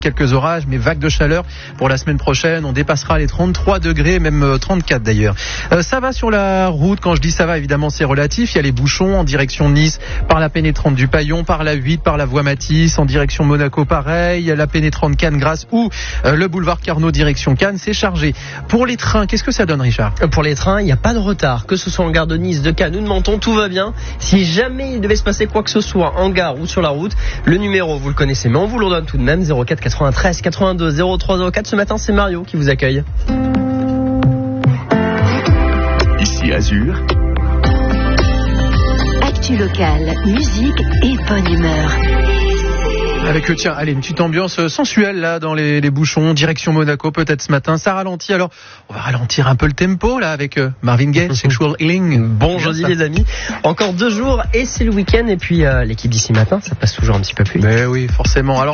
Quelques orages, mais vagues de chaleur pour la semaine prochaine. On dépassera les 33 degrés, même 34 d'ailleurs. Ça va sur la route. Quand je dis ça va, évidemment, c'est relatif. Il y a les bouchons en direction de Nice, par la pénétrante du Paillon, par la 8, par la voie Matisse, en direction Monaco, pareil. La pénétrante Cannes-Grasse ou le boulevard Carnot, direction Cannes, c'est chargé. Pour les trains, qu'est-ce que ça donne, Richard ? Pour les trains, il n'y a pas de retard. Que ce soit en gare de Nice, de Cannes ou de Menton, tout va bien. Si jamais il devait se passer quoi que ce soit en gare ou sur la route, le numéro, vous le connaissez, mais on vous le donne tout de même, 04 93 82 03 04. Ce matin, c'est Mario qui vous accueille. Ici Azur. Actu locale, musique et bonne humeur. Avec, une petite ambiance sensuelle là dans les bouchons, direction Monaco peut-être ce matin. Ça ralentit, alors on va ralentir un peu le tempo là avec Marvin Gaye, Sexual Healing. Bon jeudi les amis, encore 2 jours et c'est le week-end et puis l'équipe d'ici matin, ça passe toujours un petit peu plus vite. Mais oui, forcément. Alors